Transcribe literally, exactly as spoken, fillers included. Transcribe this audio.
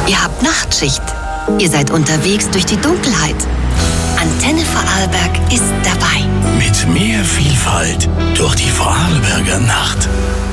Ihr habt Nachtschicht. Ihr seid unterwegs durch die Dunkelheit. Antenne Vorarlberg ist dabei. Mit mehr Vielfalt durch die Vorarlberger Nacht.